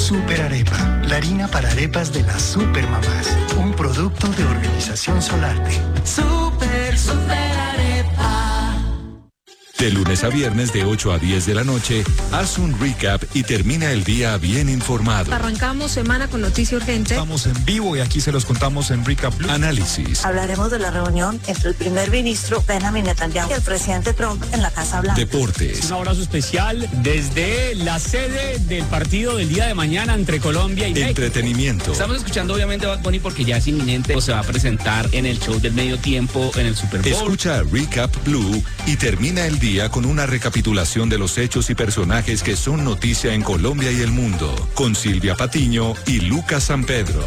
Super Arepa, la harina para arepas de las supermamás. Un producto de Organización Solarte. Super Arepa. De lunes a viernes de 8 a 10 de la noche, haz un recap y termina el día bien informado. Arrancamos semana con noticia urgente. Estamos en vivo y aquí se los contamos en Recap Blue. Análisis. Hablaremos de la reunión entre el primer ministro Benjamin Netanyahu y el presidente Trump en la Casa Blanca. Deportes. Un abrazo especial desde la sede del partido del día de mañana entre Colombia y México. Entretenimiento. Estamos escuchando obviamente a Bad Bunny porque ya es inminente, se va a presentar en el show del medio tiempo en el Super Bowl. Escucha Recap Blue y termina el día con una recapitulación de los hechos y personajes que son noticia en Colombia y el mundo, con Silvia Patiño y Lucas San Pedro.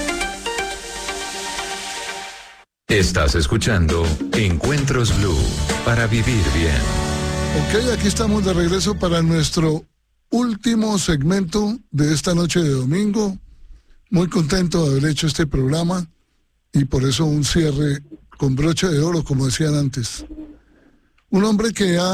Estás escuchando Encuentros Blue, para vivir bien. Ok, aquí estamos de regreso para nuestro último segmento de esta noche de domingo. Muy contento de haber hecho este programa y por eso un cierre con broche de oro, como decían antes. Un hombre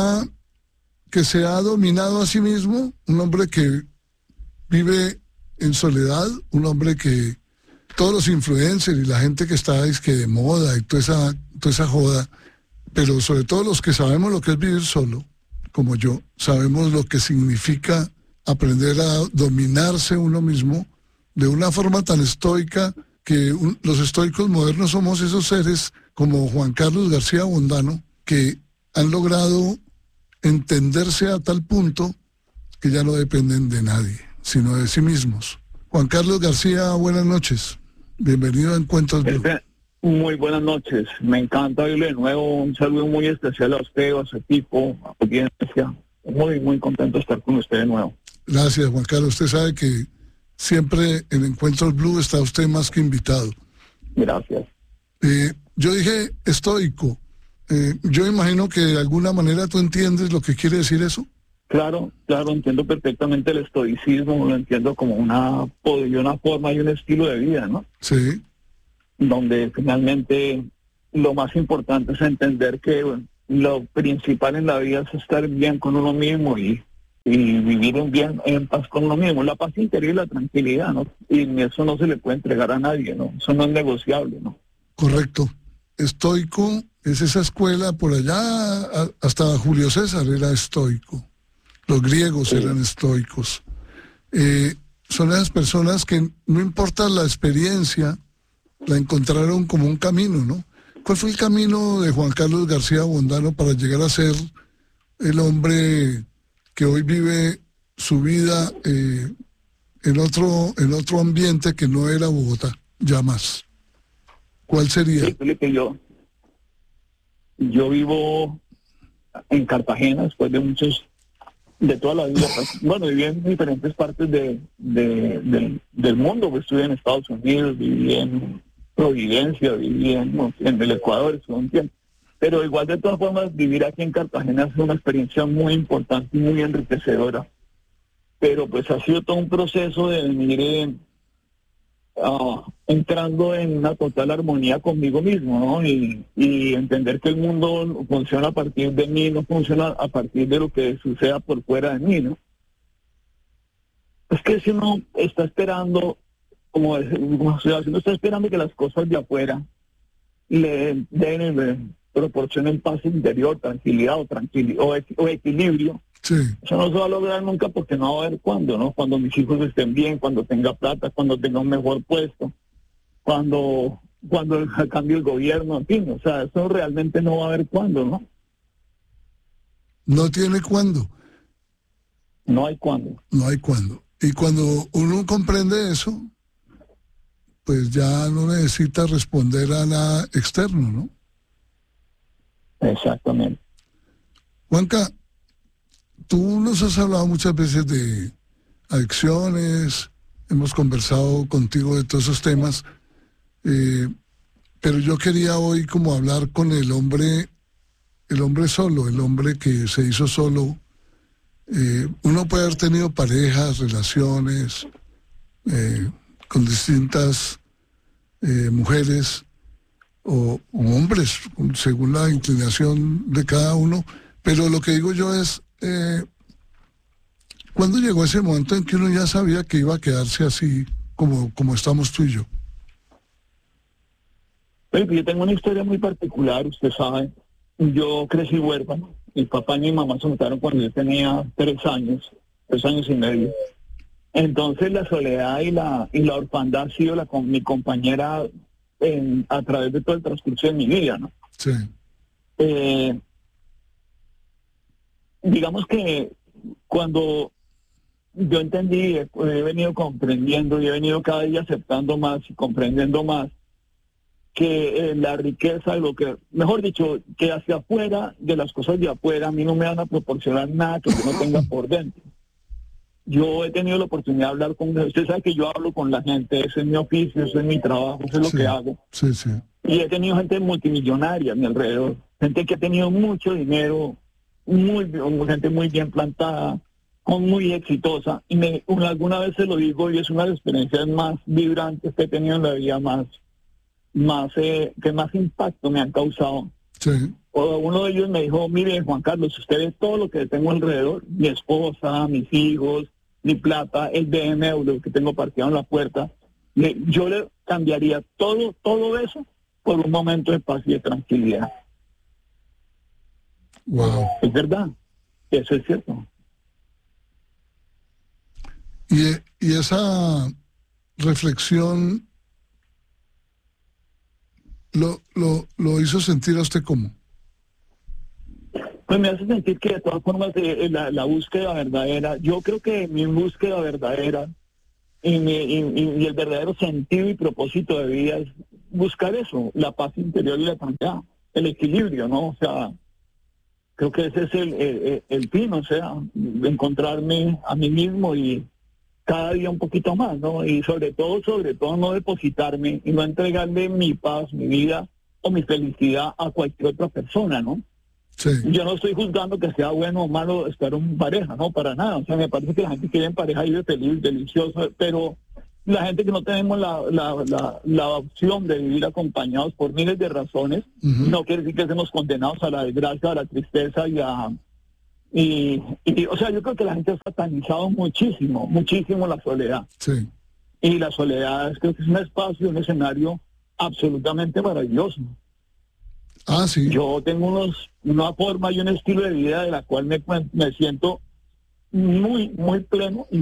que se ha dominado a sí mismo, un hombre que vive en soledad, un hombre que todos los influencers y la gente que está es que de moda y toda esa joda, pero sobre todo los que sabemos lo que es vivir solo, como yo, sabemos lo que significa aprender a dominarse uno mismo de una forma tan estoica que los estoicos modernos somos esos seres como Juan Carlos García Bondano, que han logrado entenderse a tal punto que ya no dependen de nadie, sino de sí mismos. Juan Carlos García, buenas noches. Bienvenido a Encuentros Blue. Muy buenas noches. Me encanta oírle de nuevo. Un saludo muy especial a usted, a su equipo, a la audiencia. Muy, muy contento de estar con usted de nuevo. Gracias, Juan Carlos. Usted sabe que siempre en Encuentros Blue está usted más que invitado. Gracias. Yo dije estoico. Yo imagino que de alguna manera tú entiendes lo que quiere decir eso. Claro, entiendo perfectamente el estoicismo, lo entiendo como una forma y un estilo de vida, ¿no? Sí. Donde finalmente lo más importante es entender que lo principal en la vida es estar bien con uno mismo y vivir en paz con uno mismo, la paz interior y la tranquilidad, ¿no? Y eso no se le puede entregar a nadie, ¿no? Eso no es negociable, ¿no? Correcto. Estoico es esa escuela por allá, hasta Julio César era estoico. Los griegos eran estoicos. Son esas personas que no importa la experiencia, la encontraron como un camino, ¿no? ¿Cuál fue el camino de Juan Carlos García Bondano para llegar a ser el hombre que hoy vive su vida en otro ambiente que no era Bogotá, ya más? ¿Cuál sería? Sí, Felipe, yo vivo en Cartagena después de toda la vida. Bueno, viví en diferentes partes del mundo. Pues estuve en Estados Unidos, viví en Providencia, viví en el Ecuador, estuve un tiempo. Pero igual, de todas formas, vivir aquí en Cartagena es una experiencia muy importante y muy enriquecedora. Pero pues ha sido todo un proceso de venir entrando en una total armonía conmigo mismo, ¿no? Y entender que el mundo funciona a partir de mí, no funciona a partir de lo que suceda por fuera de mí, ¿no? Es que si uno está esperando, como si uno está esperando que las cosas de afuera le proporcionen paz interior, tranquilidad o equilibrio, sí, eso no se va a lograr nunca porque no va a haber cuándo, ¿no? Cuando mis hijos estén bien, cuando tenga plata, cuando tenga un mejor puesto, cuando cambie el gobierno, en fin, o sea, eso realmente no va a haber cuándo, ¿no? No tiene cuándo. No hay cuándo. No hay cuándo. Y cuando uno comprende eso, pues ya no necesita responder a nada externo, ¿no? Exactamente. Juanca, tú nos has hablado muchas veces de adicciones, hemos conversado contigo de todos esos temas, pero yo quería hoy como hablar con el hombre solo, el hombre que se hizo solo. Uno puede haber tenido parejas, relaciones con distintas mujeres o hombres, según la inclinación de cada uno, pero lo que digo yo es ¿Cuándo llegó ese momento en que uno ya sabía que iba a quedarse así como estamos tú y yo? Yo tengo una historia muy particular, usted sabe. Yo crecí huérfano. Mi papá y mi mamá se mataron cuando yo tenía 3 años y medio. Entonces la soledad y la orfandad ha sido mi compañera a través de todo el transcurso de mi vida, ¿no? Sí. Digamos que cuando yo entendí, he venido comprendiendo y he venido cada día aceptando más y comprendiendo más que la riqueza, mejor dicho, que hacia afuera, de las cosas de afuera, a mí no me van a proporcionar nada que yo no tenga por dentro. Yo he tenido la oportunidad de hablar con usted, sabe que yo hablo con la gente, ese es mi oficio, ese es mi trabajo, eso es lo que hago. Sí, sí. Y he tenido gente multimillonaria a mi alrededor, gente que ha tenido mucho dinero, gente muy bien plantada, muy exitosa, y alguna vez se lo digo, y es una de las experiencias más vibrantes que he tenido en la vida, que más impacto me han causado. Sí. Uno de ellos me dijo, mire, Juan Carlos, usted ve todo lo que tengo alrededor, mi esposa, mis hijos, mi plata, el BMW que tengo parqueado en la puerta, yo le cambiaría todo eso por un momento de paz y de tranquilidad. Wow. Es verdad, eso es cierto. Y esa reflexión lo hizo sentir a usted como. Pues me hace sentir que de todas formas la búsqueda verdadera, yo creo que mi búsqueda verdadera y el verdadero sentido y propósito de vida es buscar eso, la paz interior y la tranquilidad, el equilibrio, ¿no? O sea, creo que ese es el fin, o sea, encontrarme a mí mismo y cada día un poquito más, ¿no? Y sobre todo no depositarme y no entregarle mi paz, mi vida o mi felicidad a cualquier otra persona, ¿no? Sí. Yo no estoy juzgando que sea bueno o malo estar en pareja, no, para nada. O sea, me parece que la gente que vive en pareja vive feliz, delicioso, pero la gente que no tenemos la opción de vivir acompañados por miles de razones, no quiere decir que estemos condenados a la desgracia, a la tristeza y o sea, yo creo que la gente ha satanizado muchísimo la soledad. Sí. Y la soledad creo que es un espacio, un escenario absolutamente maravilloso. Ah, sí. Yo tengo una forma y un estilo de vida de la cual me siento muy, muy pleno y